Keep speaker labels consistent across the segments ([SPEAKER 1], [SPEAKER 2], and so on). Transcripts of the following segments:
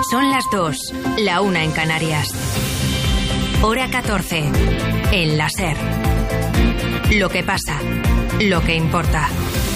[SPEAKER 1] Son las 2, la 1 en Canarias. Hora 14, en la SER. Lo que pasa, lo que importa.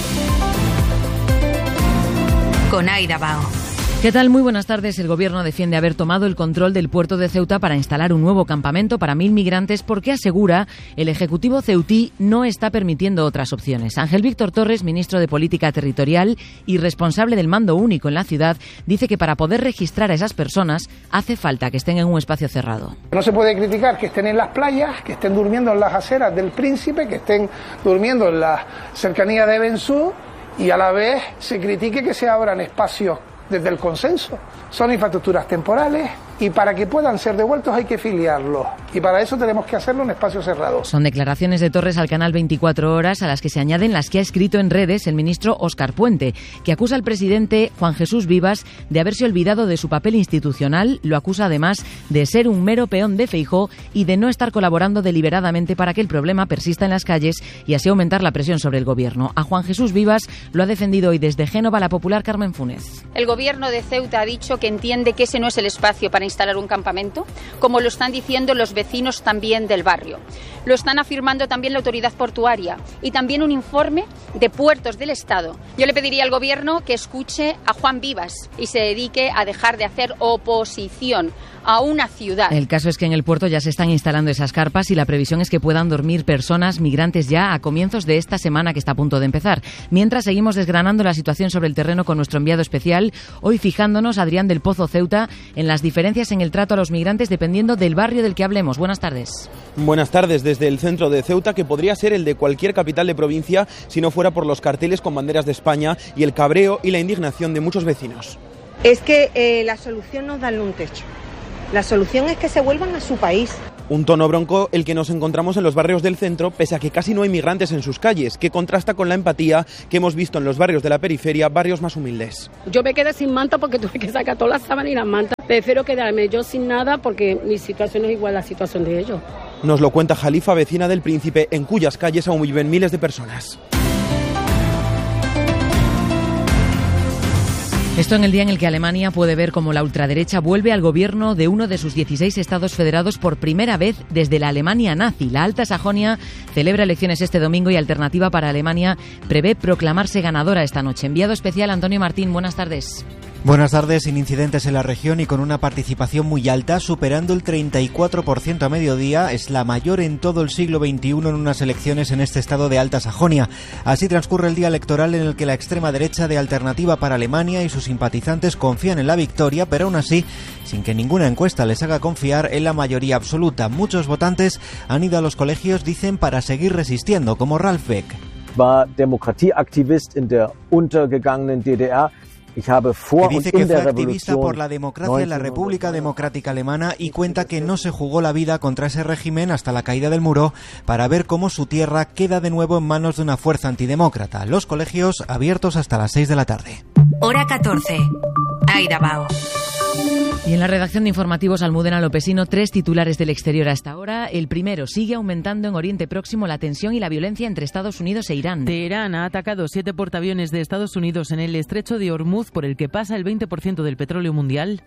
[SPEAKER 1] Con Aida Bao.
[SPEAKER 2] ¿Qué tal? Muy buenas tardes. El Gobierno defiende haber tomado el control del puerto de Ceuta para instalar un nuevo campamento para 1.000 migrantes porque, asegura, el Ejecutivo ceutí no está permitiendo otras opciones. Ángel Víctor Torres, ministro de Política Territorial y responsable del mando único en la ciudad, dice que para poder registrar a esas personas hace falta que estén en un espacio cerrado.
[SPEAKER 3] No se puede criticar que estén en las playas, que estén durmiendo en las aceras del Príncipe, que estén durmiendo en la cercanía de Bensú y a la vez se critique que se abran espacios desde el consenso. Son infraestructuras temporales y para que puedan ser devueltos hay que filiarlos. Y para eso tenemos que hacerlo en espacios cerrados.
[SPEAKER 2] Son declaraciones de Torres al canal 24 Horas, a las que se añaden las que ha escrito en redes el ministro Óscar Puente, que acusa al presidente Juan Jesús Vivas de haberse olvidado de su papel institucional. Lo acusa además de ser un mero peón de Feijóo y de no estar colaborando deliberadamente para que el problema persista en las calles y así aumentar la presión sobre el gobierno. A Juan Jesús Vivas lo ha defendido hoy desde Génova la popular Carmen Funes.
[SPEAKER 4] El gobierno de Ceuta ha dicho que entiende que ese no es el espacio para instalar un campamento, como lo están diciendo los vecinos también del barrio. Lo están afirmando también la autoridad portuaria y también un informe de Puertos del Estado. Yo le pediría al gobierno que escuche a Juan Vivas y se dedique a dejar de hacer oposición a una ciudad.
[SPEAKER 2] El caso es que en el puerto ya se están instalando esas carpas y la previsión es que puedan dormir personas migrantes ya a comienzos de esta semana que está a punto de empezar. Mientras seguimos desgranando la situación sobre el terreno con nuestro enviado especial, hoy fijándonos, Adrián del Pozo Ceuta, en las diferencias en el trato a los migrantes dependiendo del barrio del que hablemos. Buenas tardes.
[SPEAKER 5] Buenas tardes. Desde el centro de Ceuta, que podría ser el de cualquier capital de provincia si no fuera por los carteles con banderas de España y el cabreo y la indignación de muchos vecinos.
[SPEAKER 6] Es que la solución no es darle un techo. La solución es que se vuelvan a su país.
[SPEAKER 5] Un tono bronco el que nos encontramos en los barrios del centro, pese a que casi no hay migrantes en sus calles, que contrasta con la empatía que hemos visto en los barrios de la periferia, barrios más humildes.
[SPEAKER 7] Yo me quedé sin manta porque tuve que sacar todas las sábanas y las mantas. Prefiero quedarme yo sin nada porque mi situación es igual a la situación de ellos.
[SPEAKER 5] Nos lo cuenta Jalifa, vecina del Príncipe, en cuyas calles aún viven miles de personas.
[SPEAKER 2] Esto en el día en el que Alemania puede ver cómo la ultraderecha vuelve al gobierno de uno de sus 16 estados federados por primera vez desde la Alemania nazi. La Alta Sajonia celebra elecciones este domingo y Alternativa para Alemania prevé proclamarse ganadora esta noche. Enviado especial Antonio Martín, buenas tardes.
[SPEAKER 8] Buenas tardes. Sin incidentes en la región y con una participación muy alta, superando el 34% a mediodía, es la mayor en todo el siglo XXI en unas elecciones en este estado de Alta Sajonia. Así transcurre el día electoral en el que la extrema derecha de Alternativa para Alemania y sus simpatizantes confían en la victoria, pero aún así, sin que ninguna encuesta les haga confiar en la mayoría absoluta. Muchos votantes han ido a los colegios, dicen, para seguir resistiendo, como Ralf Beck.
[SPEAKER 9] War Demokratieaktivist in der untergegangenen DDR.
[SPEAKER 8] Que dice que fue activista por la democracia en la República Democrática Alemana y cuenta que no se jugó la vida contra ese régimen hasta la caída del muro para ver cómo su tierra queda de nuevo en manos de una fuerza antidemócrata. Los colegios abiertos hasta las 6 de la tarde.
[SPEAKER 1] Hora 14. Aida Bao.
[SPEAKER 2] Y en la redacción de informativos Almudena Lopesino, 3 titulares del exterior hasta ahora. El primero, sigue aumentando en Oriente Próximo la tensión y la violencia entre Estados Unidos e Irán.
[SPEAKER 10] Teherán ha atacado 7 portaaviones de Estados Unidos en el estrecho de Hormuz, por el que pasa el 20% del petróleo mundial.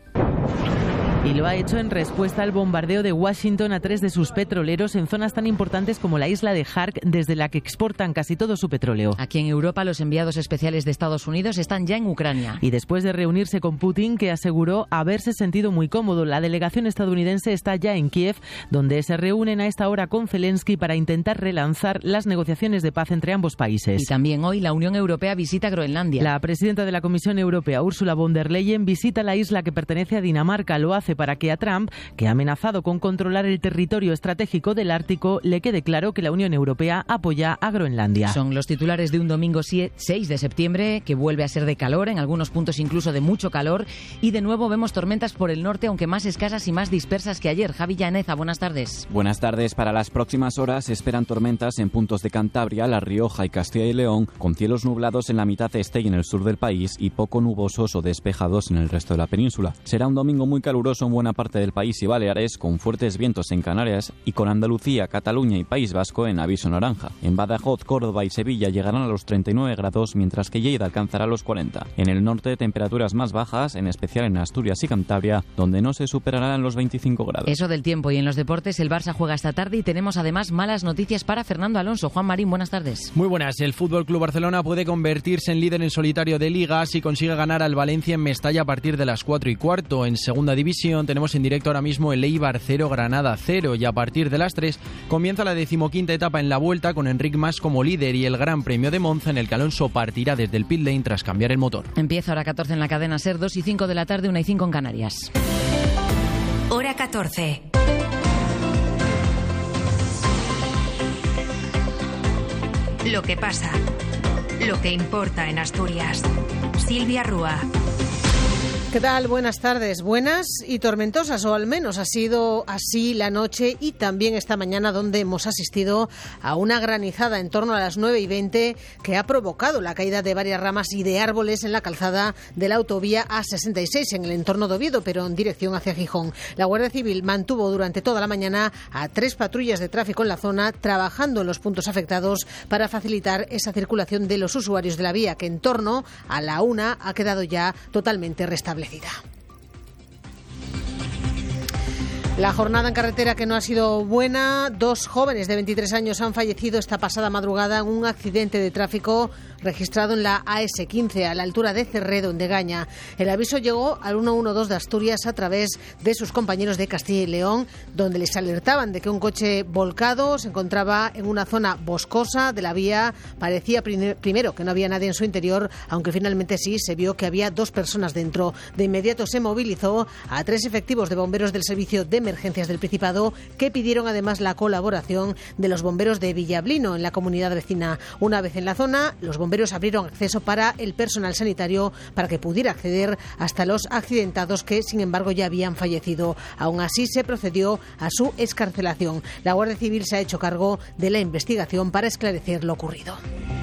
[SPEAKER 10] Y lo ha hecho en respuesta al bombardeo de Washington a 3 de sus petroleros en zonas tan importantes como la isla de Khark, desde la que exportan casi todo su petróleo.
[SPEAKER 2] Aquí en Europa, los enviados especiales de Estados Unidos están ya en Ucrania.
[SPEAKER 10] Y después de reunirse con Putin, que aseguró haberse sentido muy cómodo, la delegación estadounidense está ya en Kiev, donde se reúnen a esta hora con Zelensky para intentar relanzar las negociaciones de paz entre ambos países.
[SPEAKER 2] Y también hoy la Unión Europea visita Groenlandia.
[SPEAKER 10] La presidenta de la Comisión Europea, Ursula von der Leyen, visita la isla que pertenece a Dinamarca. Lo hace para que a Trump, que ha amenazado con controlar el territorio estratégico del Ártico, le quede claro que la Unión Europea apoya a Groenlandia.
[SPEAKER 2] Son los titulares de un domingo 6 de septiembre, que vuelve a ser de calor, en algunos puntos incluso de mucho calor, y de nuevo vemos tormentas por el norte, aunque más escasas y más dispersas que ayer. Javi Llaneza, buenas tardes.
[SPEAKER 11] Buenas tardes. Para las próximas horas se esperan tormentas en puntos de Cantabria, La Rioja y Castilla y León, con cielos nublados en la mitad este y en el sur del país y poco nubosos o despejados en el resto de la península. Será un domingo muy caluroso en buena parte del país y Baleares, con fuertes vientos en Canarias y con Andalucía, Cataluña y País Vasco en aviso naranja. En Badajoz, Córdoba y Sevilla llegarán a los 39 grados, mientras que Lleida alcanzará los 40. En el norte, temperaturas más bajas, en especial en Asturias y Cantabria, donde no se superarán los 25 grados.
[SPEAKER 2] Eso del tiempo. Y en los deportes, el Barça juega esta tarde y tenemos además malas noticias para Fernando Alonso. Juan Marín, buenas tardes.
[SPEAKER 12] Muy buenas. El FC Barcelona puede convertirse en líder en solitario de Liga si consigue ganar al Valencia en Mestalla a partir de las 4:15. En segunda división tenemos en directo ahora mismo el Eibar 0, Granada 0, y a partir de las 3 comienza la 15ª etapa en la Vuelta con Enric Mas como líder y el Gran Premio de Monza, en el que Alonso partirá desde el pit lane tras cambiar el motor.
[SPEAKER 2] Empieza hora 14 en la cadena SER, 2:05 de la tarde, 1:05 en Canarias.
[SPEAKER 1] Hora 14. Lo que pasa, lo que importa en Asturias. Silvia Rúa.
[SPEAKER 13] ¿Qué tal? Buenas tardes. Buenas y tormentosas, o al menos ha sido así la noche y también esta mañana, donde hemos asistido a una granizada en torno a las 9:20 que ha provocado la caída de varias ramas y de árboles en la calzada de la autovía A66 en el entorno de Oviedo, pero en dirección hacia Gijón. La Guardia Civil mantuvo durante toda la mañana a 3 patrullas de tráfico en la zona, trabajando en los puntos afectados para facilitar esa circulación de los usuarios de la vía, que en torno a la 1 ha quedado ya totalmente restablecida. La jornada en carretera que no ha sido buena. 2 jóvenes de 23 años han fallecido esta pasada madrugada en un accidente de tráfico registrado en la AS15 a la altura de Cerredo, en Degaña. El aviso llegó al 112 de Asturias a través de sus compañeros de Castilla y León, donde les alertaban de que un coche volcado se encontraba en una zona boscosa de la vía. Parecía primero que no había nadie en su interior, aunque finalmente sí se vio que había 2 personas dentro. De inmediato se movilizó a 3 efectivos de bomberos del Servicio de Emergencias del Principado, que pidieron además la colaboración de los bomberos de Villablino, en la comunidad vecina. Una vez en la zona, los bomberos abrieron acceso para el personal sanitario para que pudiera acceder hasta los accidentados, que sin embargo ya habían fallecido. Aún así se procedió a su excarcelación. La Guardia Civil se ha hecho cargo de la investigación para esclarecer lo ocurrido.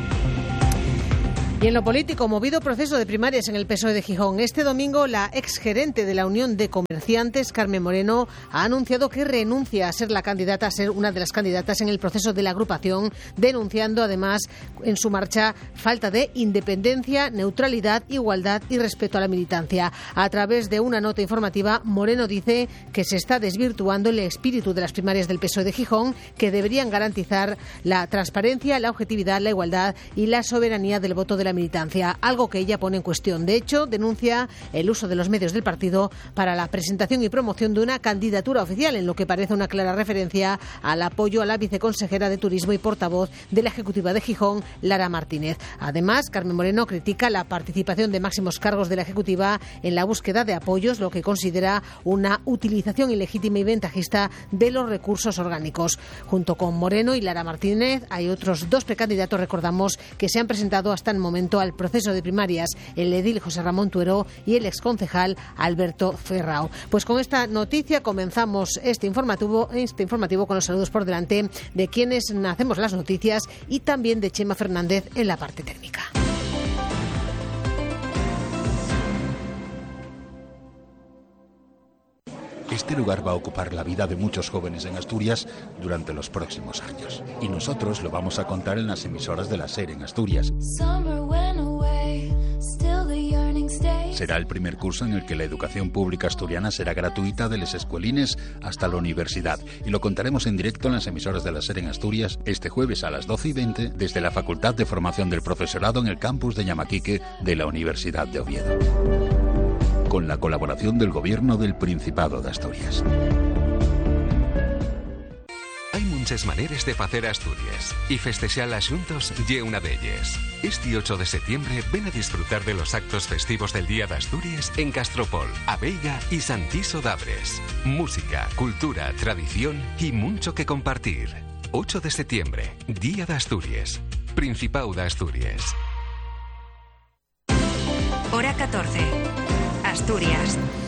[SPEAKER 13] Y en lo político, movido proceso de primarias en el PSOE de Gijón. Este domingo, la exgerente de la Unión de Comerciantes, Carmen Moreno, ha anunciado que renuncia a ser una de las candidatas en el proceso de la agrupación, denunciando además en su marcha falta de independencia, neutralidad, igualdad y respeto a la militancia. A través de una nota informativa, Moreno dice que se está desvirtuando el espíritu de las primarias del PSOE de Gijón, que deberían garantizar la transparencia, la objetividad, la igualdad y la soberanía del voto de la militancia, algo que ella pone en cuestión. De hecho, denuncia el uso de los medios del partido para la presentación y promoción de una candidatura oficial, en lo que parece una clara referencia al apoyo a la viceconsejera de Turismo y portavoz de la Ejecutiva de Gijón, Lara Martínez. Además, Carmen Moreno critica la participación de máximos cargos de la Ejecutiva en la búsqueda de apoyos, lo que considera una utilización ilegítima y ventajista de los recursos orgánicos. Junto con Moreno y Lara Martínez, hay otros 2 precandidatos, recordamos, que se han presentado hasta el momento al proceso de primarias: el edil José Ramón Tuero y el exconcejal Alberto Ferrao. Pues con esta noticia comenzamos este informativo con los saludos por delante de quienes hacemos las noticias y también de Chema Fernández en la parte técnica.
[SPEAKER 14] Este lugar va a ocupar la vida de muchos jóvenes en Asturias durante los próximos años. Y nosotros lo vamos a contar en las emisoras de la SER en Asturias. Será el primer curso en el que la educación pública asturiana será gratuita de les escuelines hasta la universidad. Y lo contaremos en directo en las emisoras de la SER en Asturias este jueves a las 12:20 desde la Facultad de Formación del Profesorado en el campus de Llamaquique de la Universidad de Oviedo, con la colaboración del Gobierno del Principado de Asturias.
[SPEAKER 15] Hay muchas maneras de facer Asturias y festexalas xuntos ye una d'elles. Este 8 de septiembre ven a disfrutar de los actos festivos del Día de Asturias en Castropol, Abeiga y Santiso d'Abres. Música, cultura, tradición y mucho que compartir. 8 de septiembre, Día de Asturias. Principado de Asturias.
[SPEAKER 1] Hora 14. Asturias.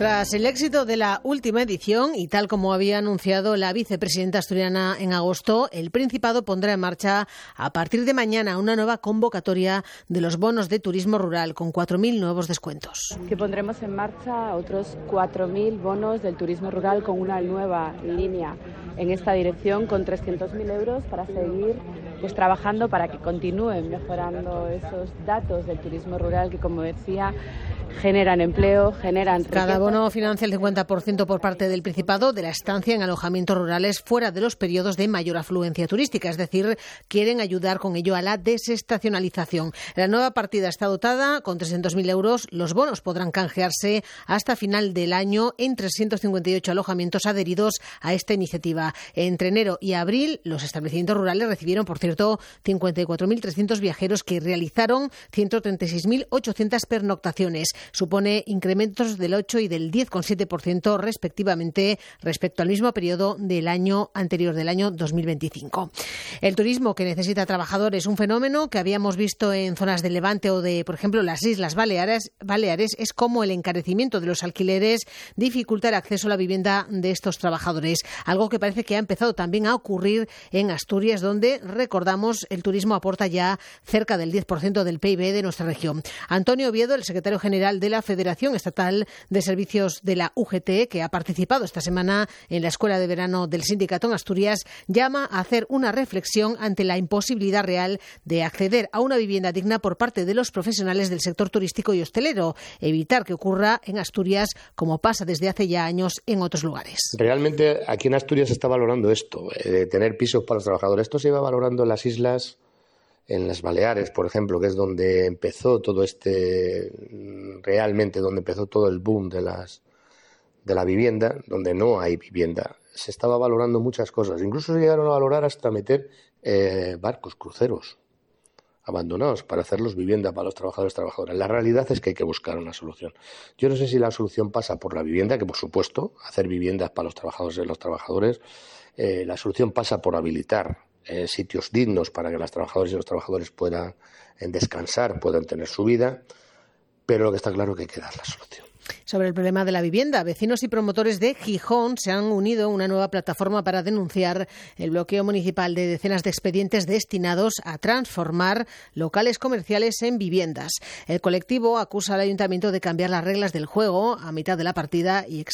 [SPEAKER 13] Tras el éxito de la última edición y tal como había anunciado la vicepresidenta asturiana en agosto, el Principado pondrá en marcha a partir de mañana una nueva convocatoria de los bonos de turismo rural con 4.000 nuevos descuentos.
[SPEAKER 16] Que pondremos en marcha otros 4.000 bonos del turismo rural con una nueva línea en esta dirección con 300.000 euros para seguir trabajando para que continúen mejorando esos datos del turismo rural que, como decía, generan empleo, generan riqueza.
[SPEAKER 13] Cada bono financia el 50% por parte del Principado de la estancia en alojamientos rurales fuera de los periodos de mayor afluencia turística, es decir, quieren ayudar con ello a la desestacionalización. La nueva partida está dotada con 300.000 euros. Los bonos podrán canjearse hasta final del año en 358 alojamientos adheridos a esta iniciativa. Entre enero y abril, los establecimientos rurales recibieron, por cierto, 54.300 viajeros que realizaron 136.800 pernoctaciones. Supone incrementos del 8 y del 10,7% respectivamente respecto al mismo periodo del año anterior, del año 2025. El turismo que necesita trabajadores, un fenómeno que habíamos visto en zonas del Levante o de, por ejemplo, las Islas Baleares, es como el encarecimiento de los alquileres dificulta el acceso a la vivienda de estos trabajadores, algo que parece que ha empezado también a ocurrir en Asturias, donde, recordamos, el turismo aporta ya cerca del 10% del PIB de nuestra región. Antonio Oviedo, el secretario general de la Federación Estatal de Servicios de la UGT, que ha participado esta semana en la Escuela de Verano del Sindicato en Asturias, llama a hacer una reflexión ante la imposibilidad real de acceder a una vivienda digna por parte de los profesionales del sector turístico y hostelero, evitar que ocurra en Asturias como pasa desde hace ya años en otros lugares.
[SPEAKER 17] Realmente aquí en Asturias se está valorando esto, de tener pisos para los trabajadores. Esto se iba valorando en las islas, en las Baleares, por ejemplo, que es donde empezó todo realmente donde empezó todo el boom de la vivienda, donde no hay vivienda. Se estaba valorando muchas cosas. Incluso se llegaron a valorar hasta meter barcos, cruceros abandonados para hacerlos vivienda para los trabajadores y trabajadoras. La realidad es que hay que buscar una solución. Yo no sé si la solución pasa por la vivienda, que por supuesto, hacer viviendas para los trabajadores y los trabajadores. La solución pasa por habilitar sitios dignos para que las trabajadoras y los trabajadores puedan descansar, puedan tener su vida, pero lo que está claro es que hay que dar la solución.
[SPEAKER 13] Sobre el problema de la vivienda, vecinos y promotores de Gijón se han unido a una nueva plataforma para denunciar el bloqueo municipal de decenas de expedientes destinados a transformar locales comerciales en viviendas. El colectivo acusa al ayuntamiento de cambiar las reglas del juego a mitad de la partida y